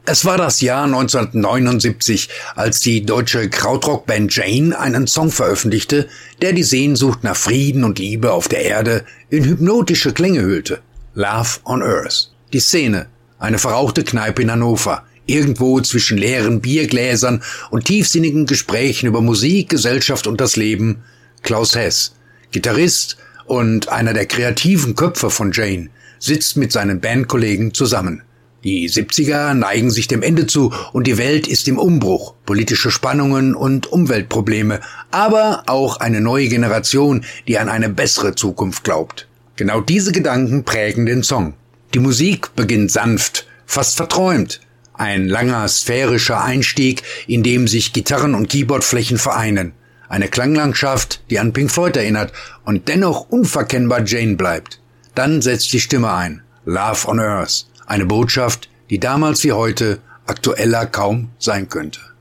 Es war das Jahr 1979, als die deutsche Krautrock-Band Jane einen Song veröffentlichte, der die Sehnsucht nach Frieden und Liebe auf der Erde in hypnotische Klänge hüllte. Love on Earth. Die Szene: eine verrauchte Kneipe in Hannover, irgendwo zwischen leeren Biergläsern und tiefsinnigen Gesprächen über Musik, Gesellschaft und das Leben. Klaus Hess, Gitarrist und einer der kreativen Köpfe von Jane, sitzt mit seinen Bandkollegen zusammen. Die 70er neigen sich dem Ende zu und die Welt ist im Umbruch. Politische Spannungen und Umweltprobleme, aber auch eine neue Generation, die an eine bessere Zukunft glaubt. Genau diese Gedanken prägen den Song. Die Musik beginnt sanft, fast verträumt. Ein langer sphärischer Einstieg, in dem sich Gitarren- und Keyboardflächen vereinen. Eine Klanglandschaft, die an Pink Floyd erinnert und dennoch unverkennbar Jane bleibt. Dann setzt die Stimme ein. Love on Earth. Eine Botschaft, die damals wie heute aktueller kaum sein könnte.